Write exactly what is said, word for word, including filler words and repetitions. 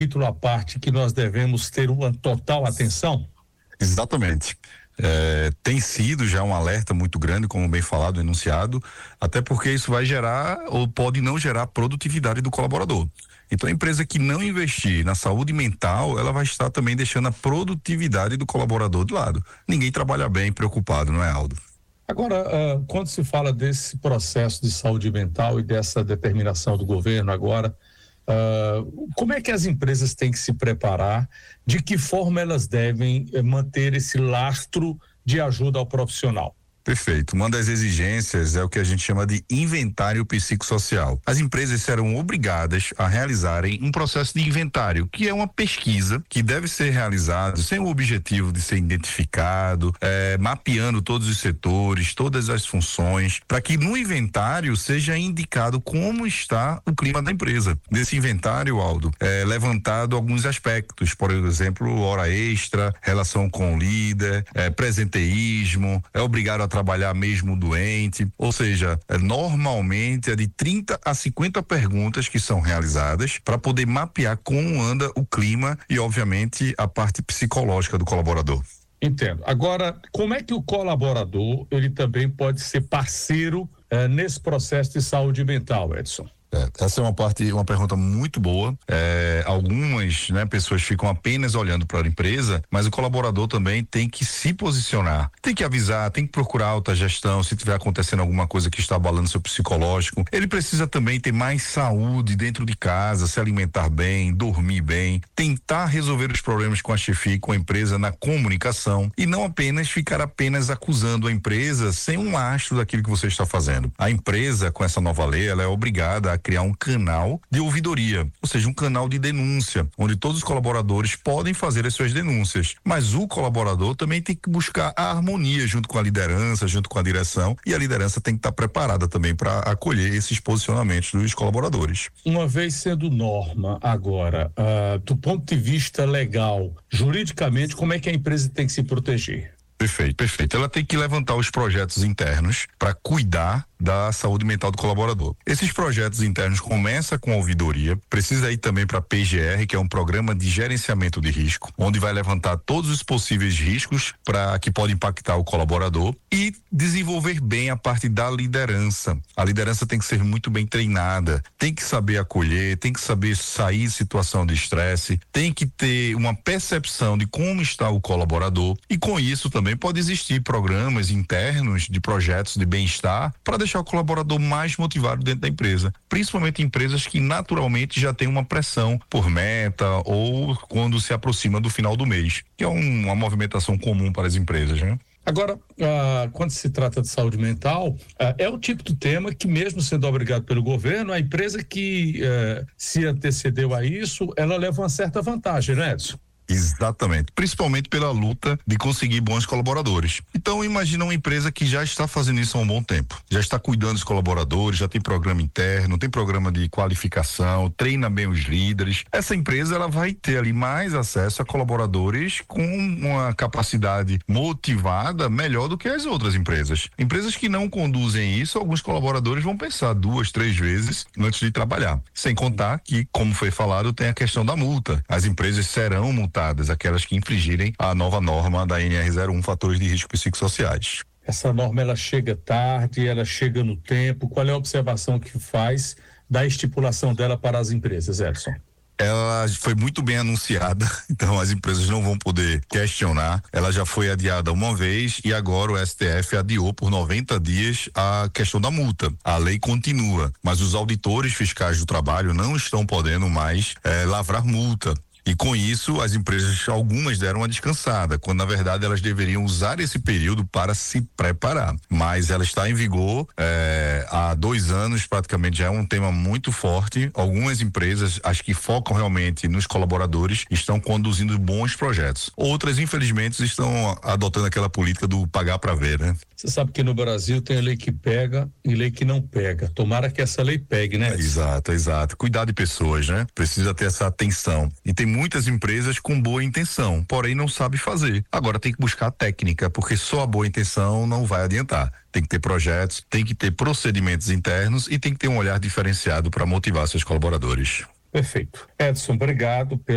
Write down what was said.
capítulo à parte que nós devemos ter uma total atenção? Exatamente. É, tem sido já um alerta muito grande, como bem falado, enunciado, até porque isso vai gerar ou pode não gerar produtividade do colaborador. Então, a empresa que não investir na saúde mental, ela vai estar também deixando a produtividade do colaborador de lado. Ninguém trabalha bem preocupado, não é, Aldo? Agora, uh, quando se fala desse processo de saúde mental e dessa determinação do governo agora, uh, como é que as empresas têm que se preparar? De que forma elas devem uh, manter esse lastro de ajuda ao profissional? Perfeito. Uma das exigências é o que a gente chama de inventário psicossocial. As empresas serão obrigadas a realizarem um processo de inventário, que é uma pesquisa que deve ser realizada sem o objetivo de ser identificado, é, mapeando todos os setores, todas as funções, para que no inventário seja indicado como está o clima da empresa. Nesse inventário, Aldo, é levantado alguns aspectos, por exemplo, hora extra, relação com o líder, é, presenteísmo, é obrigado a trabalhar mesmo doente, ou seja, é, normalmente é de trinta a cinquenta perguntas que são realizadas para poder mapear como anda o clima e, obviamente, a parte psicológica do colaborador. Entendo. Agora, como é que o colaborador, ele também pode ser parceiro eh, nesse processo de saúde mental, Edson? É, essa é uma parte, uma pergunta muito boa. É, algumas, né, pessoas ficam apenas olhando para a empresa, mas o colaborador também tem que se posicionar, tem que avisar, tem que procurar autogestão se tiver acontecendo alguma coisa que está abalando seu psicológico. Ele precisa também ter mais saúde dentro de casa, se alimentar bem, dormir bem, tentar resolver os problemas com a chefia e com a empresa na comunicação e não apenas ficar apenas acusando a empresa sem um lastro daquilo que você está fazendo. A empresa, com essa nova lei, ela é obrigada a criar um canal de ouvidoria, ou seja, um canal de denúncia, onde todos os colaboradores podem fazer as suas denúncias, mas o colaborador também tem que buscar a harmonia junto com a liderança, junto com a direção, e a liderança tem que estar preparada também para acolher esses posicionamentos dos colaboradores. Uma vez sendo norma agora, uh, do ponto de vista legal, juridicamente, como é que a empresa tem que se proteger? Perfeito, perfeito. Ela tem que levantar os projetos internos para cuidar da saúde mental do colaborador. Esses projetos internos começam com a ouvidoria, precisa ir também para P G R, que é um programa de gerenciamento de risco, onde vai levantar todos os possíveis riscos para que pode impactar o colaborador e desenvolver bem a parte da liderança. A liderança tem que ser muito bem treinada, tem que saber acolher, tem que saber sair de situação de estresse, tem que ter uma percepção de como está o colaborador e com isso também pode existir programas internos de projetos de bem-estar para deixar o colaborador mais motivado dentro da empresa, principalmente empresas que naturalmente já têm uma pressão por meta ou quando se aproxima do final do mês, que é um, uma movimentação comum para as empresas, né? Agora, ah, quando se trata de saúde mental, ah, é o tipo de tema que, mesmo sendo obrigado pelo governo, a empresa que eh, se antecedeu a isso, ela leva uma certa vantagem, né, Edson? Exatamente, principalmente pela luta de conseguir bons colaboradores. Então imagina uma empresa que já está fazendo isso há um bom tempo, já está cuidando dos colaboradores, já tem programa interno, tem programa de qualificação, treina bem os líderes. Essa empresa ela vai ter ali mais acesso a colaboradores com uma capacidade motivada melhor do que as outras empresas. Empresas que não conduzem isso, alguns colaboradores vão pensar duas, três vezes antes de trabalhar. Sem contar que, como foi falado, tem a questão da multa. As empresas serão multadas, aquelas que infringirem a nova norma da N R zero um, fatores de risco psicossociais. Essa norma, ela chega tarde, ela chega no tempo. Qual é a observação que faz da estipulação dela para as empresas, Edson? Ela foi muito bem anunciada, então as empresas não vão poder questionar. Ela já foi adiada uma vez e agora o S T F adiou por noventa dias a questão da multa. A lei continua, mas os auditores fiscais do trabalho não estão podendo mais eh, lavrar multa. E com isso, as empresas, algumas deram uma descansada, quando na verdade elas deveriam usar esse período para se preparar. Mas ela está em vigor é, há dois anos, praticamente já é um tema muito forte. Algumas empresas, as que focam realmente nos colaboradores, estão conduzindo bons projetos. Outras, infelizmente, estão adotando aquela política do pagar para ver, né? Você sabe que no Brasil tem lei que pega e lei que não pega. Tomara que essa lei pegue, né? Exato, exato. Cuidar de pessoas, né? Precisa ter essa atenção. E tem muitas empresas com boa intenção, porém não sabe fazer. Agora tem que buscar a técnica, porque só a boa intenção não vai adiantar. Tem que ter projetos, tem que ter procedimentos internos e tem que ter um olhar diferenciado para motivar seus colaboradores. Perfeito. Edson, obrigado pelo